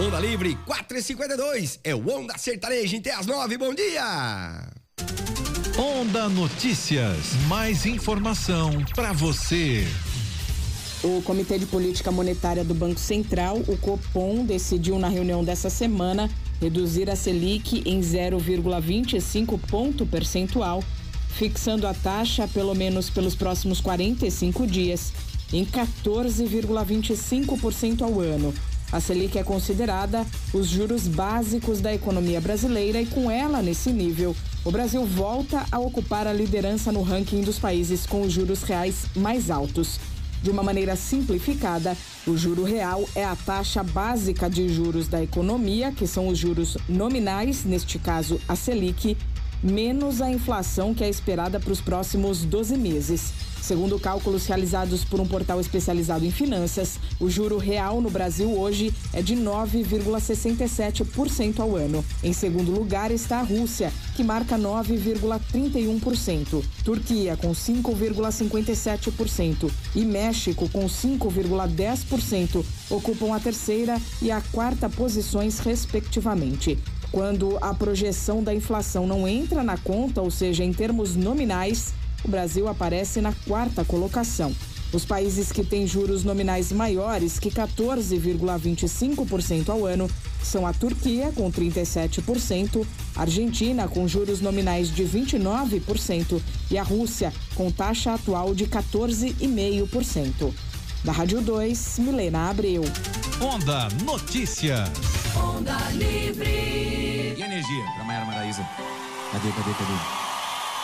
Onda Livre 4h52, é o Onda Sertaneja até às 9h, bom dia! Onda Notícias, mais informação para você. O Comitê de Política Monetária do Banco Central, o Copom, decidiu na reunião dessa semana reduzir a Selic em 0,25 ponto percentual, fixando a taxa, pelo menos pelos próximos 45 dias, em 14,25% ao ano. A Selic é considerada os juros básicos da economia brasileira e, com ela nesse nível, o Brasil volta a ocupar a liderança no ranking dos países com os juros reais mais altos. De uma maneira simplificada, o juro real é a taxa básica de juros da economia, que são os juros nominais, neste caso a Selic, menos a inflação que é esperada para os próximos 12 meses. Segundo cálculos realizados por um portal especializado em finanças, o juro real no Brasil hoje é de 9,67% ao ano. Em segundo lugar está a Rússia, que marca 9,31%. Turquia com 5,57% e México com 5,10% ocupam a terceira e a quarta posições, respectivamente. Quando a projeção da inflação não entra na conta, ou seja, em termos nominais, o Brasil aparece na quarta colocação. Os países que têm juros nominais maiores que 14,25% ao ano são a Turquia, com 37%, a Argentina, com juros nominais de 29%, e a Rússia, com taxa atual de 14,5%. Da Rádio 2, Milena Abreu. Onda Notícias. Onda Livre. E energia, pra Maiara Maraíza. Cadê?